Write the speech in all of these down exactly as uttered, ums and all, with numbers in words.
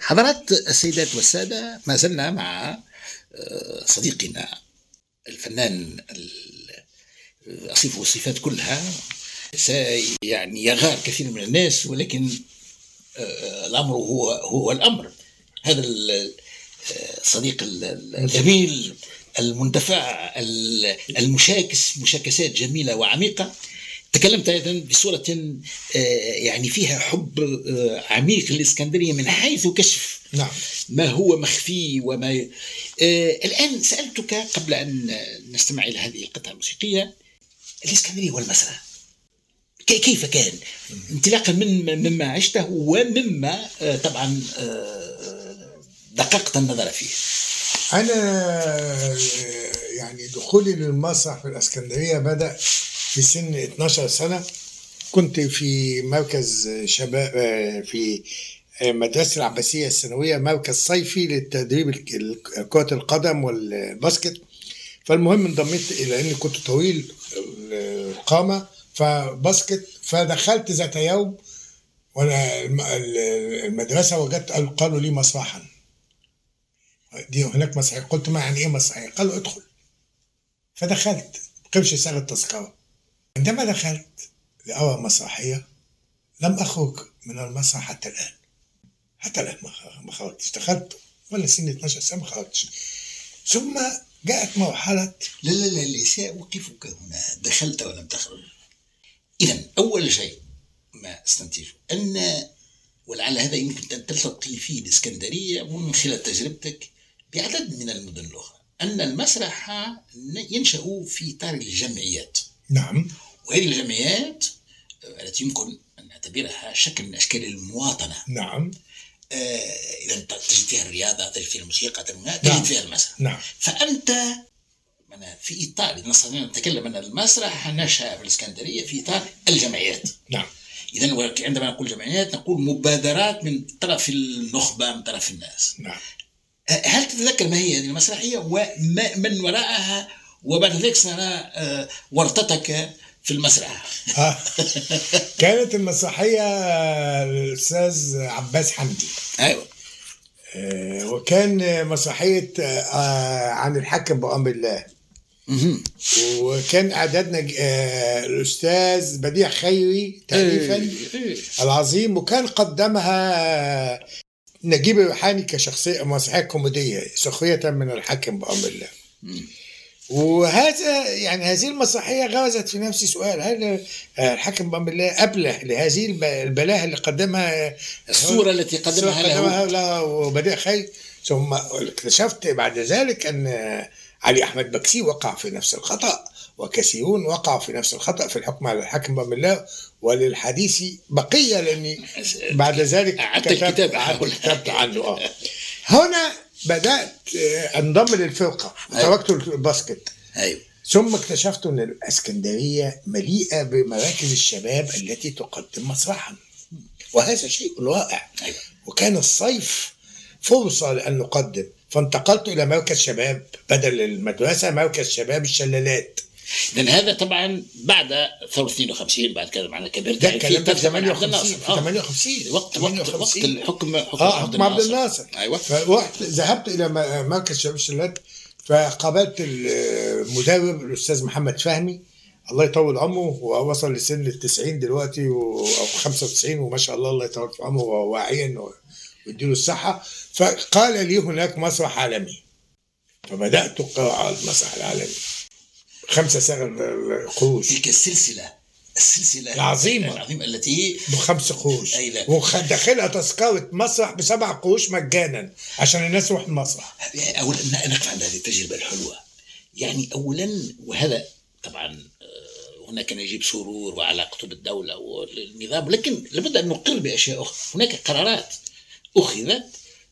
حضرات السيدات والسادة، ما زلنا مع صديقنا الفنان أصفه الصفات كلها، يعني يغار كثير من الناس، ولكن الأمر هو هو الأمر. هذا الصديق الجميل المندفع المشاكس مشاكسات جميلة وعميقة. تكلمت أيضا بصورة يعني فيها حب عميق للإسكندرية من حيث كشف نعم. ما هو مخفي وما ي... الآن سألتك قبل أن نستمع إلى هذه القطعة الموسيقية، الإسكندرية والمسرح كيف كان انطلاقا من مما عشته ومما طبعا دققت النظر فيه؟ أنا يعني دخولي للمسرح في الإسكندرية بدأ في سن اثناشر سنة. كنت في مركز شباب في مدرسة العباسية الثانوية، مركز صيفي للتدريب كرة القدم والباسكت. فالمهم انضميت إلى أني كنت طويل القامة فباسكت، فدخلت ذات يوم وأنا المدرسة وجدت قالوا لي مسرحا، دي هناك مسرحية. قلت ما يعني إيه مسرحية؟ قالوا ادخل. فدخلت بقرش سعر التذكرة. عندما دخلت لأول مسرحية لم أخرج من المسرح حتى الآن، حتى الآن ما خرجتش. دخلت ولا سن اثناشر سنة ما خرجتش. ثم جاءت مرحلة لا لا لا لا سأوقفك هنا. دخلت ولم تخرج. إذن أول شيء ما استنتجه أن، ولعل هذا يمكن أن تلتقي فيه الإسكندرية من خلال تجربتك بعدد من المدن الأخرى، أن المسرح ينشأ في إطار الجمعيات. نعم. وهذه الجمعيات التي يمكن أن نعتبرها شكل من أشكال المواطنة. نعم. آه إذا تجد فيها الرياضة، تجد فيها الموسيقى، تجد نعم. فيها المسرح. نعم. فأنت في إطار، إذا نستطيع أن نتكلم أن المسرح نشأ في الإسكندرية في إطار الجمعيات. نعم. إذن عندما نقول جمعيات نقول مبادرات من طرف النخبة، من طرف الناس. نعم. هل تتذكر ما هي هذه المسرحية ومن وراءها؟ وبعد ذلك سنرى ورطتك في المسرح. آه. كانت المسرحية الأستاذ عباس حمدي. أيوة. آه وكان مسرحية آه عن الحاكم بأمر الله. وكان اعدادنا آه الاستاذ بديع خيري تأليفا العظيم، وكان قدمها نجيب الريحاني كشخصيه مسرحيه كوميديه سخريه من الحاكم بأمر الله. وهذا يعني هذه المسرحيه غرزت في نفسي سؤال: هل الحاكم بأمر الله أبله لهذه البلاهه اللي قدمها الصوره التي قدمها, قدمها له وبديع خيري؟ ثم اكتشفت بعد ذلك ان علي أحمد بكسي وقع في نفس الخطأ، وكثيرون وقعوا في نفس الخطأ في الحكم على الحاكم بأمر الله. وللحديث بقية لأني بعد ذلك كتبت عنه. آه. هنا بدأت انضم للفرقة وتركت الباسكت. أيوة. ثم اكتشفت أن الإسكندرية مليئة بمراكز الشباب التي تقدم مسرحا، وهذا شيء رائع. أيوة. وكان الصيف فرصة لأن نقدم، فانتقلت إلى مركز شباب بدل المدرسة، مركز شباب الشلالات. لأن هذا طبعا بعد ثورة اثنين وخمسين، بعد كذا معنا كبير ده كلام في ثمانية وخمسين. في ثمانية وخمسين وقت وقت وقت الحكم حكم آه حكم عبد الناصر. أيوة. فرحت ذهبت إلى مركز شباب الشلالات، فقابلت المدرب الأستاذ محمد فهمي الله يطول عمره، ووصل لسن التسعين دلوقتي أو خمسة وتسعين، وما شاء الله الله يطول في عمره وواعيا ويديله الصحة. فقال لي هناك مسرح عالمي، فبدأت قراءة المسرح العالمي. خمسة سنة قروش. تلك السلسلة السلسلة العظيمة العظيمة التي بخمس قروش، وداخلها تذكرة مسرح بسبع قروش مجانا عشان الناس تروح المسرح. أولا نقف عند هذه التجربة الحلوة. يعني أولا، وهذا طبعا هناك نجيب سرور وعلاقته بالدولة والنظام، لكن لابد أن نقر بأشياء أخرى. هناك قرارات أخذت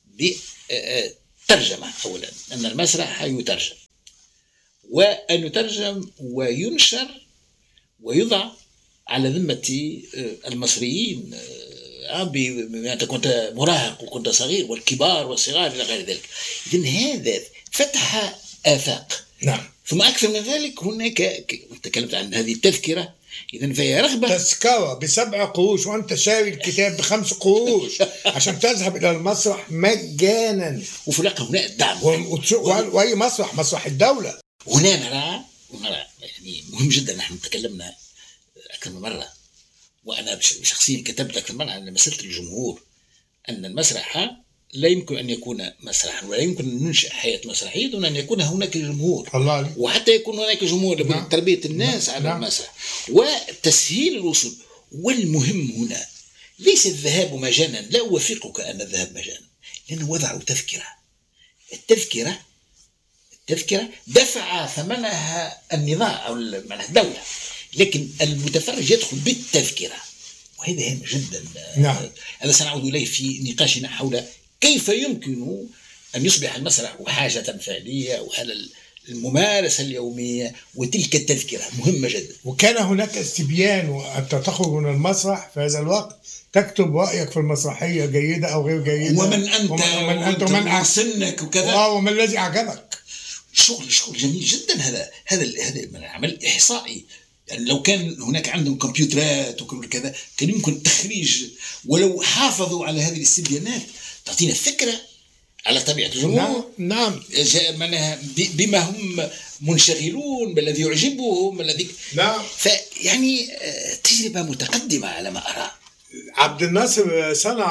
بترجمة. أولا أن المسرح يترجم، وأن يترجم وينشر ويضع على ذمة المصريين. أنت كنت مراهق وكنت صغير، والكبار والصغار إلى غير ذلك. إذن هذا فتح آفاق. نعم. ثم أكثر من ذلك هناك تكلمت عن هذه التذكرة إذا فهي رغبة. تذكرة بسبع قروش وأنت شاري الكتاب بخمس قروش عشان تذهب إلى المسرح مجانا. وفي الواقع هنا الدعم و... وأي مسرح، مسرح الدولة. هنا نرى ونرى يعني مهم جدا. نحن تكلمنا أكثر من مرة، وأنا شخصيا كتبت أكثر من مرة عن مسألة الجمهور، أن المسرح لا يمكن أن يكون مسرحا ولا يمكن أن ننشئ حياة مسرحية دون أن يكون هناك جمهور. الله. وحتى يكون هناك جمهور لابد من تربية الناس على نعم. المسرح وتسهيل الوصول. والمهم هنا ليس الذهاب مجانا، لا أوافقك أن الذهاب مجانا، لأنه وضعوا تذكرة. التذكرة التذكرة دفع ثمنها النظام أو الدولة، لكن المتفرج يدخل بالتذكرة، وهذا هام جدا. نعم. هذا سنعود إليه في نقاشنا حول كيف يمكن أن يصبح المسرح حاجة فعلية، وهذا الممارسة اليومية وتلك التذكرة مهمة جدا. وكان هناك استبيان، وأنت تخرج من المسرح في هذا الوقت تكتب رأيك في المسرحية جيدة أو غير جيدة، ومن أنت ومن أنت ومن سنك وكذا، وما الذي أعجبك. شغل شغل جميل جدا. هذا هذا هذا عمل إحصائي. يعني لو كان هناك عندهم كمبيوترات وكذا كان يمكن تخريج، ولو حافظوا على هذه الاستبيانات تعطينا فكرة على طبيعة الجمهور. نعم نعم. بما هم منشغلون، بالذي يعجبهم، الذي نعم. فيعني تجربة متقدمة على ما أرى. عبد الناصر صنع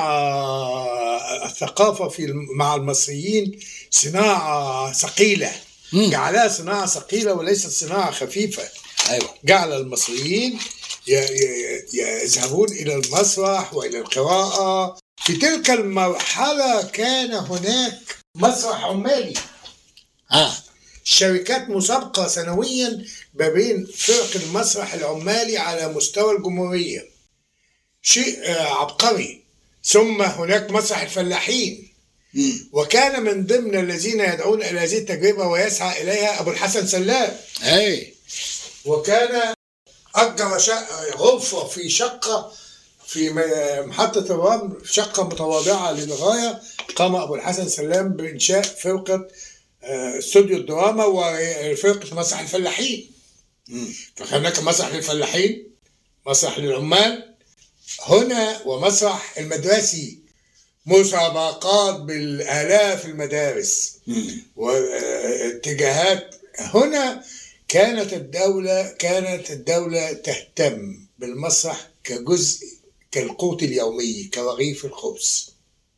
الثقافة في مع المصريين صناعة ثقيلة، جعلها صناعة ثقيلة وليست صناعة خفيفة. أيوة. جعل المصريين يذهبون إلى المسرح وإلى القراءة. في تلك المرحلة كان هناك مسرح عمالي. آه. شركات مسابقة سنويا ما بين فرق المسرح العمالي على مستوى الجمهورية، شيء عبقري. ثم هناك مسرح الفلاحين، وكان من ضمن الذين يدعون إلى هذه التجربة ويسعى إليها أبو الحسن سلام. أي. وكان أجر غرفة في شقة في محطة الرمل، شقة متواضعة للغاية. قام أبو الحسن سلام بإنشاء فرقة استوديو الدراما وفرقة مسرح الفلاحين. فهناك مسرح للفلاحين، مسرح للعمال هنا، ومسرح المدرسي، مسابقات بالآلاف المدارس واتجاهات. هنا كانت الدولة كانت الدولة تهتم بالمسرح كجزء كالقوت اليومي، كرغيف الخبز.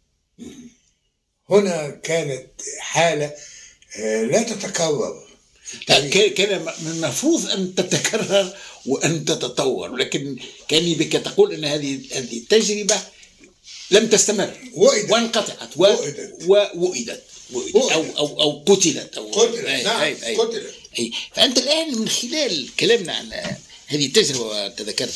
هنا كانت حالة لا تتكرر. كان من المفروض أن تتكرر وأن تتطور، لكن كان بك تقول أن هذه هذه التجربة لم تستمر وانقطعت ووئدت أو أو أو قتلت أو قتلت. نعم. أي أي قتلت. أي. فأنت الآن من خلال كلامنا عن هذه التجربة، وأنت ذكرت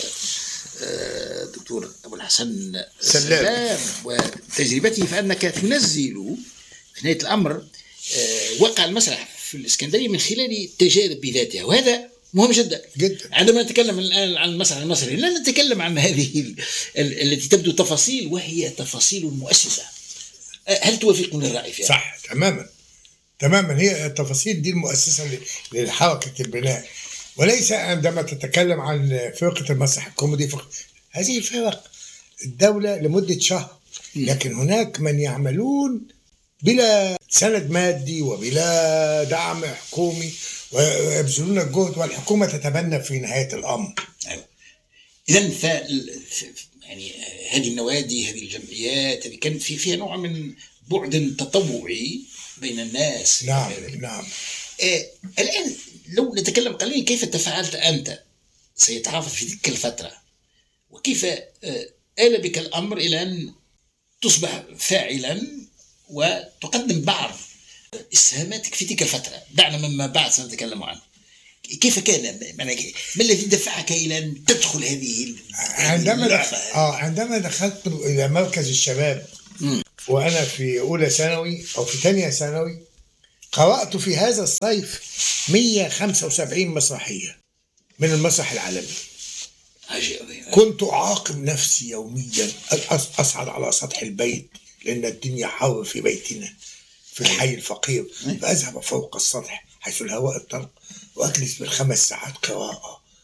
دكتور أبو الحسن سلام وتجربته، فأنك تنزل في نهاية الأمر وقع المسرح في الإسكندرية من خلال التجارب بذاتها، وهذا مهم جدا جدا. عندما نتكلم الآن عن المسرح المصري لا نتكلم عن هذه التي تبدو تفاصيل، وهي تفاصيل المؤسسة. هل توافقني الرأي فيها؟ صح تماما تماما. هي التفاصيل دي المؤسسة للحركة البناء، وليس عندما تتكلم عن فرقة المسرح الكوميدي فقط. هذه فرق الدولة لمدة شهر، لكن هناك من يعملون بلا سند مادي وبلا دعم حكومي ويبذلون الجهد، والحكومة تتبنى في نهاية الأمر. أيوة. إذن ف يعني هذه النوادي، هذه الجمعيات، هذه كان في فيها نوع من بعد تطوعي بين الناس. نعم نعم. آه الآن لو نتكلم قليلا، كيف تفاعلت أنت سيد حافظ في تلك الفترة، وكيف آه آل بك الأمر إلى أن تصبح فاعلا وتقدم بعض اسهاماتك في تلك الفترة؟ دعنا مما بعد سنتكلم عنه. كيف كان، ما الذي دفعك إلى أن تدخل هذه عندما دخل... آه عندما دخلت إلى مركز الشباب م. وأنا في أولى ثانوي أو في ثانية ثانوي، قرأت في هذا الصيف مئة وخمسة وسبعين مسرحية من المسرح العالمي. عجيب. كنت أعاقب نفسي يوميا، أصعد على سطح البيت لأن الدنيا حر في بيتنا في الحي الفقير، فأذهب فوق السطح حيث الهواء الطلق وأجلس بالخمس ساعات قراءة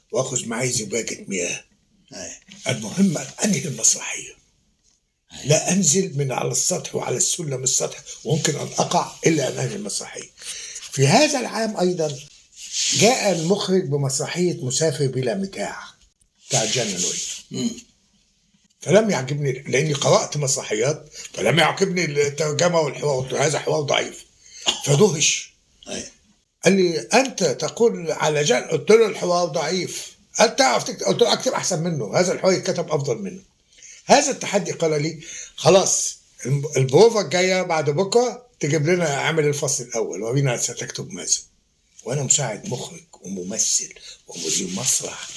واخذ معي زجاجة مياه. أي. المهم أن أنهي المسرحية. أي. لا أنزل من على السطح وعلى السلم السطح وممكن أن أقع إلا أن أنهي المسرحية. في هذا العام أيضا جاء المخرج بمسرحية مسافر بلا متاع بتاع جان نويل، فلم يعجبني لأني قرأت مسرحيات فلم يعجبني الترجمة والحوار، هذا حوار ضعيف فدهش. قال لي أنت تقول على جان، قلت له الحوار ضعيف، هل تعرف تكتب؟ قلت له أكتب أحسن منه، هذا الحوار يتكتب أفضل منه. هذا التحدي قال لي خلاص البروفا الجاية بعد بكرة تجيب لنا عامل الفصل الأول ورينا ستكتب ماذا. وأنا مساعد مخرج وممثل ومدير مسرح،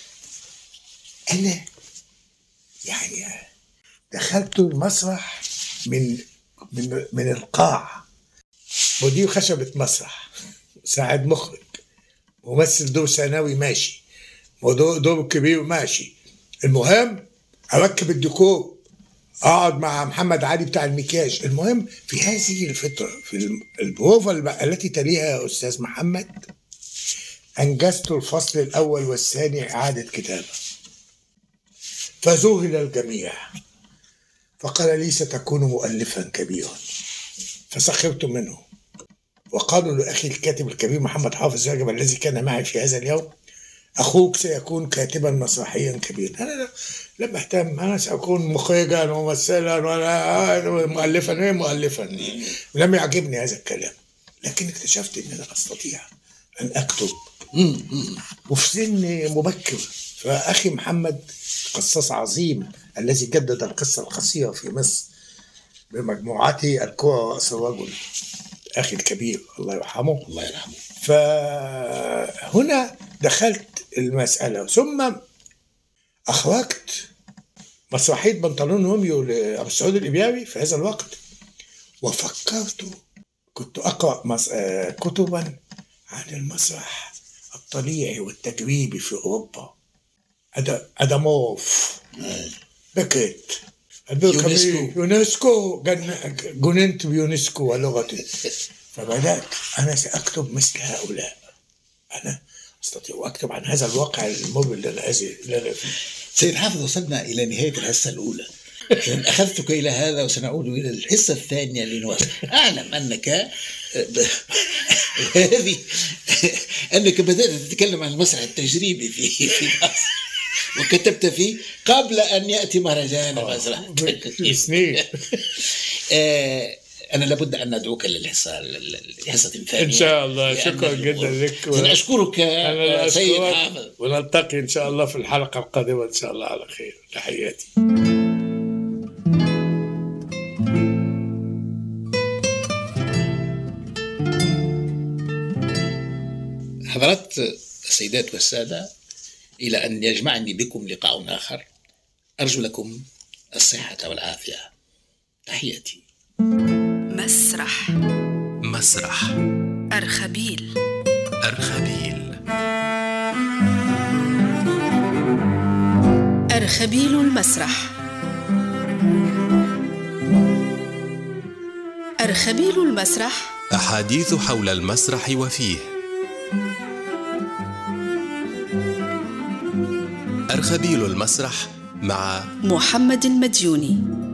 أنا يعني دخلت المسرح من من من القاع، مدير خشبة مسرح، مساعد مخرج، ممثل دور ثانوي ماشي، دور دور كبير ماشي، المهم أركب الديكور، أقعد مع محمد علي بتاع المكياج. المهم في هذه الفترة في البروفا التي تليها يا أستاذ محمد أنجزت الفصل الأول والثاني إعادة كتابة، فذهل الجميع فقال لي ستكون مؤلفا كبيرا، فسخرت منه وقالوا لأخي الكاتب الكبير محمد حافظ رجب الذي كان معي في هذا اليوم أخوك سيكون كاتبا مسرحيا كبيرا. أنا لم أهتم، أنا سأكون مخرجا وممثلا ولا مؤلفا مؤلفا لم يعجبني هذا الكلام، لكن اكتشفت أن أنا أستطيع أن أكتب وفي سن مبكر. فأخي محمد قصاص عظيم الذي جدد القصة القصيرة في مصر بمجموعته الكرة ورأس الرجل، أخي الكبير الله يرحمه الله يرحمه. فهنا دخلت المسألة، ثم أخرجت مسرحية بنطلون روميو لأبو السعود الإبياري في هذا الوقت، وفكرت كنت أقرأ كتبا عن المسرح الطليعي والتجريبي في أوروبا، أداموف، بكيت، يونسكو يونسكو جننت بيونسكو ولغته. فبدأت أنا سأكتب مثل هؤلاء، أنا أستطيع أكتب عن هذا الواقع المر اللي أنا فيه. سيد حافظ، وصلنا إلى نهاية الحصة الأولى، أخذتك إلى هذا وسنعود إلى الحصة الثانية لنواصل. أعلم أنك هذه أنك بدأت تتكلم عن المسرح التجريبي في في مصر وكتبت فيه قبل أن يأتي مهرجان مسرح سنين. أنا لابد أن ندعوك للحصة الحصة الثانية إن شاء الله. شكرا جدا لك، أشكرك سيد حافظ، ونلتقي إن شاء الله في الحلقة القادمة إن شاء الله على خير. تحياتي. حضرات السيدات والسادة، إلى أن يجمعني بكم لقاء آخر، أرجو لكم الصحة والعافية. تحياتي. مسرح مسرح أرخبيل أرخبيل أرخبيل المسرح. أرخبيل المسرح، أحاديث حول المسرح وفيه. أرخبيل المسرح مع محمد المديوني.